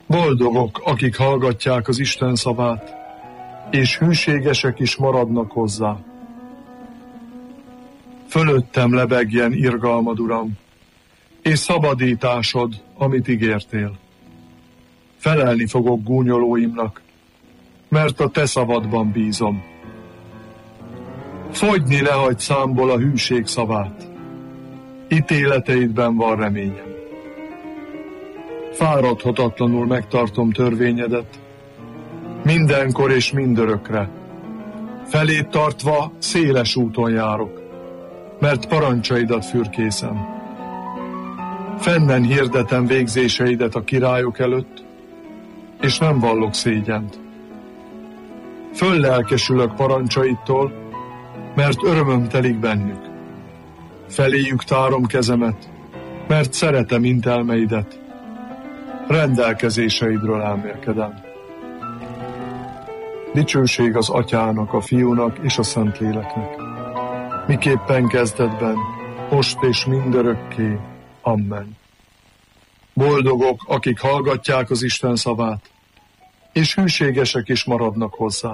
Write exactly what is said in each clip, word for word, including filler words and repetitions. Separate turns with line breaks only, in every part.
Boldogok, akik hallgatják az Isten szavát, és hűségesek is maradnak hozzá. Fölöttem lebegjen irgalmad, Uram, és szabadításod, amit ígértél. Felelni fogok gúnyolóimnak, mert a te szavadban bízom. Fogyni ne hagy számból a hűség szavát, ítéleteidben van reményem. Fáradhatatlanul megtartom törvényedet, mindenkor és mindörökre. Felét tartva széles úton járok, mert parancsaidat fürkészem. Fennen hirdetem végzéseidet a királyok előtt, és nem vallok szégyent. Föllelkesülök parancsaidtól, mert örömöm telik bennük. Feléjük tárom kezemet, mert szeretem intelmeidet. Rendelkezéseidről elmélkedem. Dicsőség az Atyának, a Fiúnak és a Szentléleknek, miképpen kezdetben, most és mindörökké. Amen. Boldogok, akik hallgatják az Isten szavát, és hűségesek is maradnak hozzá.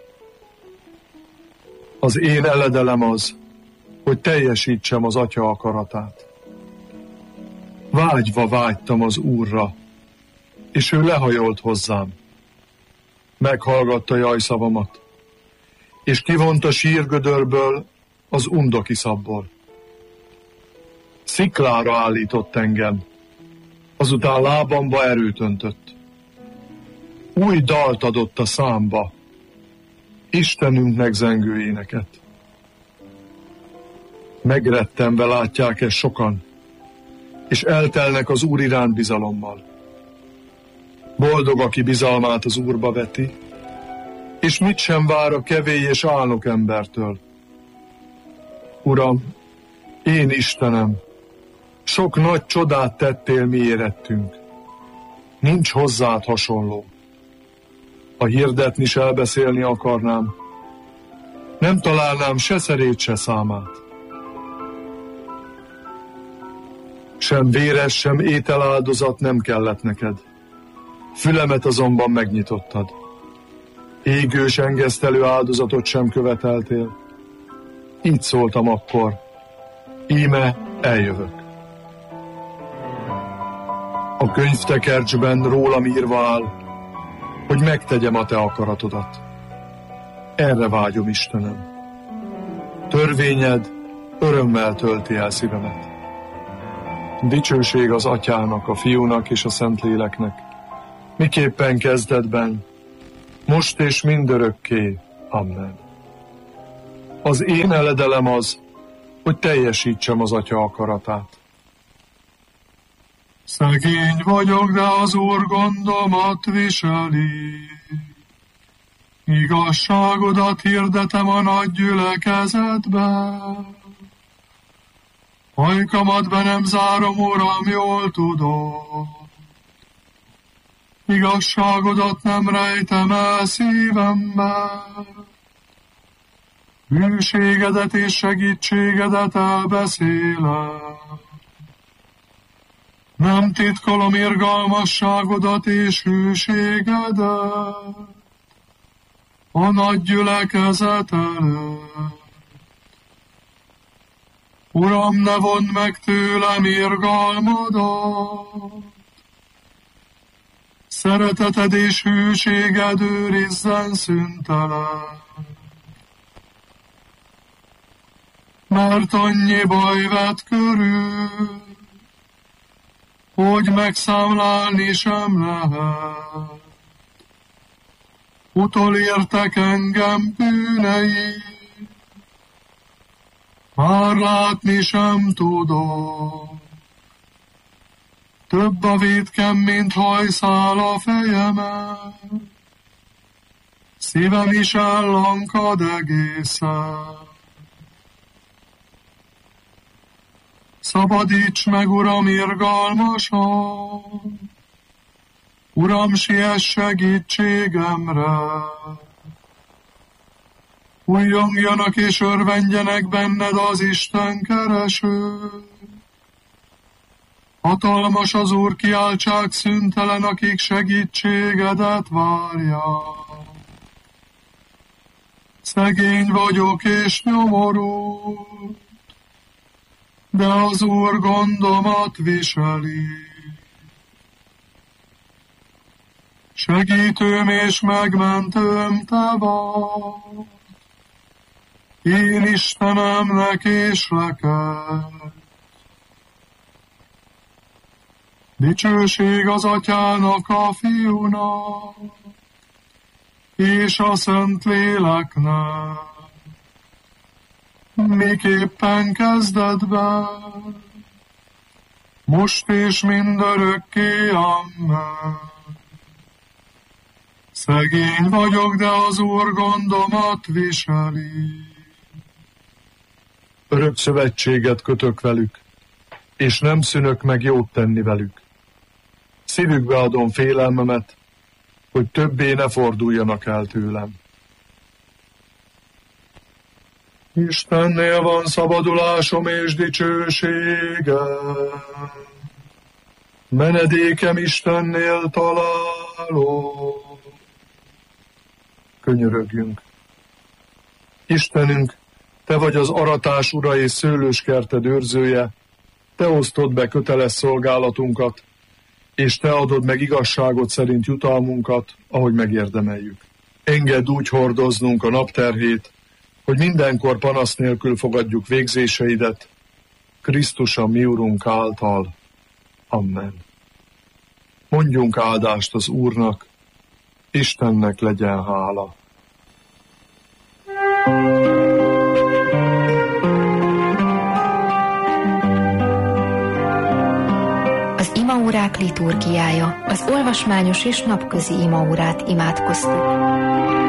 Az én eledelem az, hogy teljesítsem az Atya akaratát. Vágyva vágytam az Úrra, és ő lehajolt hozzám. Meghallgatta jajszavamat, és kivonta sírgödörből az undokiszabból. Sziklára állított engem, azután lábamba erőt öntött. Új dalt adott a számba, Istenünknek zengő éneket. Megrettenve látják ezt sokan, és eltelnek az Úr iránt bizalommal. Boldog, aki bizalmát az Úrba veti, és mit sem vár a kevély és álnok embertől. Uram, én Istenem, sok nagy csodát tettél mi érettünk. Nincs hozzád hasonló. Ha hirdetni s elbeszélni akarnám, nem találnám se szerét, se számát. Sem véres, sem ételáldozat nem kellett neked. Fülemet azonban megnyitottad. Égős, engesztelő áldozatot sem követeltél. Így szóltam akkor, íme eljövök. A könyvtekercsben rólam írva áll, hogy megtegyem a te akaratodat. Erre vágyom, Istenem. Törvényed örömmel tölti el szívemet. Dicsőség az Atyának, a Fiúnak és a Szentléleknek, miképpen kezdetben, most és mindörökké. Amen. Az én eledelem az, hogy teljesítsem az Atya akaratát. Szegény vagyok, de az Úr gondomat viseli. Igazságodat hirdetem a nagy gyülekezetben. Ajkamat be nem zárom, Uram, jól tudod. Igazságodat nem rejtem el szívemben. Hűségedet és segítségedet elbeszélem. Nem titkolom irgalmasságodat és hűségedet a nagy gyülekezet előtt. Uram, ne vondd meg tőlem irgalmadat, szereteted és hűséged őrizzen szüntelen. Mert annyi baj vett körül, hogy megszámlálni sem lehet. Utolértek engem bűnei, már látni sem tudom. Több a vétkem, mint hajszál a fejemen, szívem is ellankad egészen. Szabadíts meg, Uram, irgalmasan, Uram, siess segítségemre. Újjongjanak és örvendjenek benned az Isten keresők. Hatalmas az Úr, kiáltság szüntelen, akik segítségedet várják. Szegény vagyok és nyomorult, de az Úr gondomat viseli. Segítőm és megmentőm te vagy, én Istenemnek késleked. Dicsőség az Atyának, a Fiúnak, és a Szentléleknek, miképpen kezdetben, most és mindörökké, amen. Szegény vagyok, de az Úr gondomat viseli. Örök szövetséget kötök velük, és nem szűnök meg jót tenni velük. Szívükbe adom félelmemet, hogy többé ne forduljanak el tőlem. Istennél van szabadulásom és dicsőségem, menedékem Istennél találom. Könyörögjünk. Istenünk, te vagy az aratás ura és szőlőskerted őrzője, te osztod be köteles szolgálatunkat, és te adod meg igazságot szerint jutalmunkat, ahogy megérdemeljük. Engedd úgy hordoznunk a napterhét, hogy mindenkor panasz nélkül fogadjuk végzéseidet, Krisztus a mi Urunk által. Amen. Mondjunk áldást az Úrnak, Istennek legyen hála.
Az imaórák liturgiája, az olvasmányos és napközi imaórát imádkoztuk.